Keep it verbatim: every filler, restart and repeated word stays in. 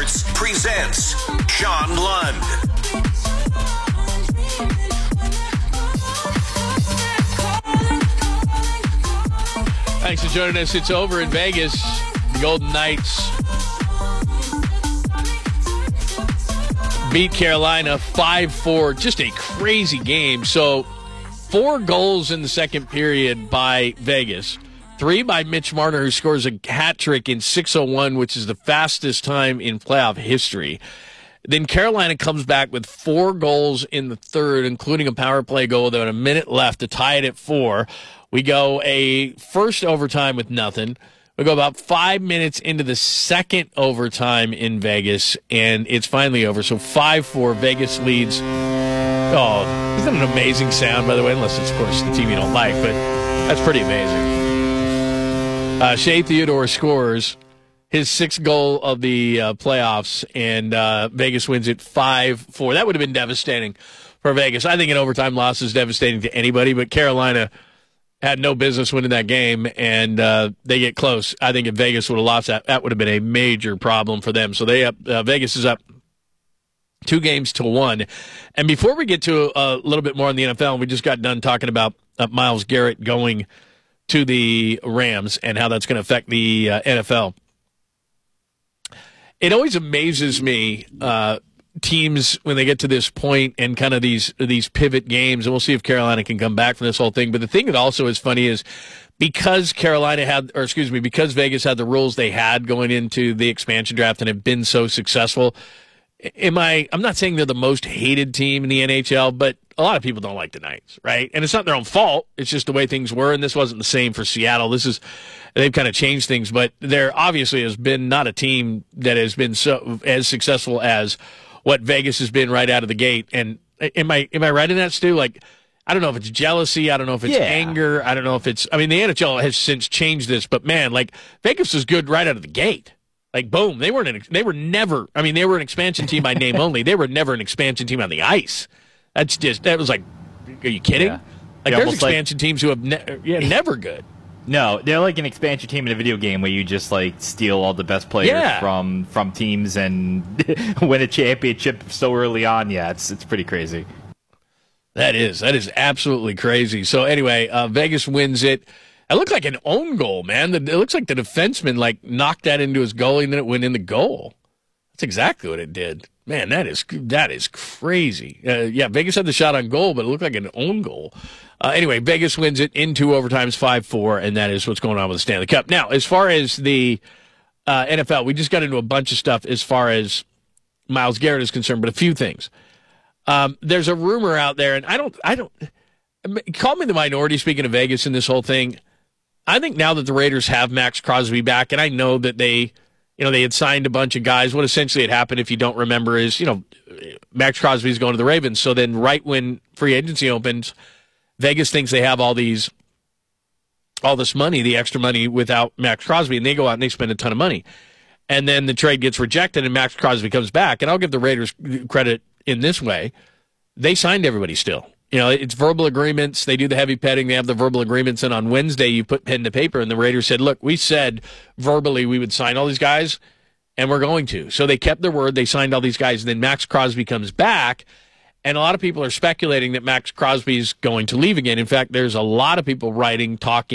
Sports presents John Lund. Thanks for joining us. It's over in Vegas. The Golden Knights beat Carolina five four. Just a crazy game. So, four goals in the second period by Vegas. Three by Mitch Marner, who scores a hat trick in six oh one, which is the fastest time in playoff history. Then Carolina comes back with four goals in the third, including a power play goal. There was a minute left to tie it at four. We go a first overtime with nothing. We go about five minutes into the second overtime in Vegas, and it's finally over. So five four, Vegas leads. Oh, isn't that an amazing sound, by the way? Unless it's, of course, the team you don't like, but that's pretty amazing. Uh, Shea Theodore scores his sixth goal of the uh, playoffs, and uh, Vegas wins it five four. That would have been devastating for Vegas. I think an overtime loss is devastating to anybody, but Carolina had no business winning that game, and uh, they get close. I think if Vegas would have lost that, that would have been a major problem for them. So they up, uh, Vegas is up two games to one. And before we get to a little bit more on the N F L, we just got done talking about uh, Myles Garrett going to the Rams and how that's going to affect the uh, N F L. It always amazes me, uh, teams, when they get to this point and kind of these these pivot games, and we'll see if Carolina can come back from this whole thing. But the thing that also is funny is because Carolina had, or excuse me, because Vegas had the rules they had going into the expansion draft and have been so successful, am I, I'm not saying they're the most hated team in the N H L, but a lot of people don't like the Knights, right? And it's not their own fault. It's just the way things were, and this wasn't the same for Seattle. This is, they've kind of changed things, but there obviously has been not a team that has been so as successful as what Vegas has been right out of the gate. And am I am I right in that, Stu? Like, I don't know if it's jealousy. I don't know if it's yeah. anger. I don't know if it's, I mean, the N H L has since changed this, but man, like, Vegas was good right out of the gate. Like, boom, they weren't an, they were never, I mean, they were an expansion team by name only. They were never an expansion team on the ice. That's just, that was like, are you kidding? Yeah. Like, You're there's expansion like, teams who have ne- yeah, never good. No, they're like an expansion team in a video game where you just like steal all the best players Yeah. from from teams and win a championship so early on. Yeah, it's it's pretty crazy. That is. That is absolutely crazy. So anyway, uh, Vegas wins it. It looked like an own goal, man. It looks like the defenseman like knocked that into his goalie and then it went in the goal. That's exactly what it did. Man, that is that is crazy. Uh, yeah, Vegas had the shot on goal, but it looked like an own goal. Uh, anyway, Vegas wins it in two overtimes, five four, and that is what's going on with the Stanley Cup. Now, as far as the uh, N F L, we just got into a bunch of stuff as far as Myles Garrett is concerned, but a few things. Um, there's a rumor out there, and I don't, I don't, call me the minority speaking of Vegas in this whole thing. I think now that the Raiders have Max Crosby back, and I know that they, you know, they had signed a bunch of guys. What essentially had happened, if you don't remember, is, you know, Max Crosby's going to the Ravens. So then right when free agency opens, Vegas thinks they have all these, all this money, the extra money without Max Crosby, and they go out and they spend a ton of money. And then the trade gets rejected and Max Crosby comes back. And I'll give the Raiders credit in this way. They signed everybody still. You know, it's verbal agreements. They do the heavy petting. They have the verbal agreements. And on Wednesday, you put pen to paper, and the Raiders said, look, we said verbally we would sign all these guys, and we're going to. So they kept their word. They signed all these guys. And then Max Crosby comes back, and a lot of people are speculating that Max Crosby is going to leave again. In fact, there's a lot of people writing, talking,